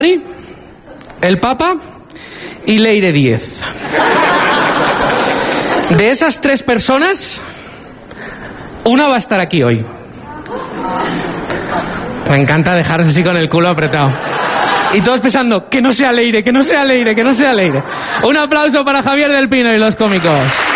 el Papa y Leire Díez. De esas 3 personas, una va a estar aquí hoy. Me encanta dejarse así con el culo apretado. Y todos pensando, que no sea Leire, que no sea Leire, que no sea Leire. Un aplauso para Javier del Pino y los cómicos.